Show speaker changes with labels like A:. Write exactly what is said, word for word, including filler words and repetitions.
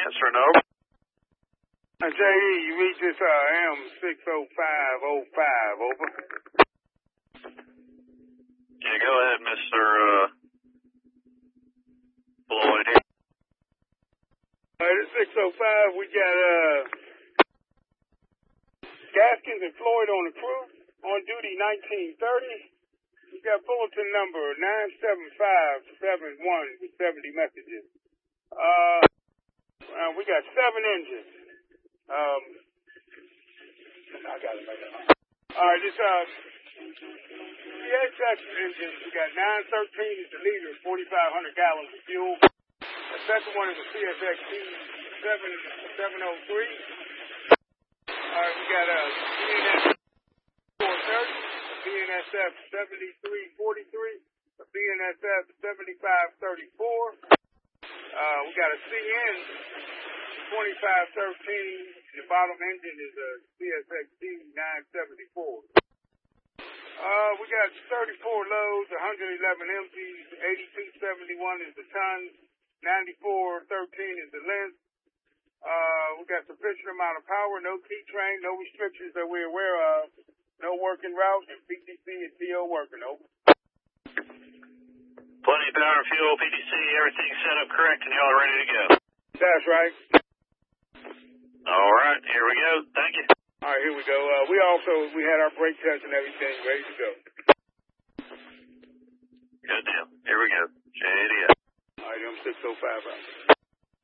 A: answer and over.
B: Uh, J E, you read this uh, M six oh five oh five, over.
A: Yeah, go ahead, Mister Uh, Floyd here.
B: All right, it's six oh five. We got uh, Gaskins and Floyd on the crew. On duty nineteen thirty. We got bulletin number nine seven five seven one with seventy messages. Uh, uh, we got seven engines. Um, I got it right now. All right, this uh, C H X engines. We got nine thirteen is the leader, forty-five hundred gallons of fuel. The second one is the C S X T seven oh three. All right, we got a B N S four thirty, a B N S F seventy-three forty-three, a B N S F seventy-five thirty-four. Uh, we got a C N twenty-five thirteen. The bottom engine is a C S X T nine seventy-four. Uh, we got thirty-four loads, one hundred eleven empties, eighty-two seventy-one is the ton, ninety-four thirteen is the length. Uh, we got sufficient amount of power, no key train, no restrictions that we're aware of, no working routes, and P T C and T O working, over.
A: Plenty of power and fuel, P T C, everything's set up correct, and y'all are ready to go.
B: That's right.
A: All right, here we go. Thank you.
B: All right, here we go. Uh, we also, we had our brake test and everything ready to go.
A: Good deal. Here we go. J D.
B: All right, M six oh five out.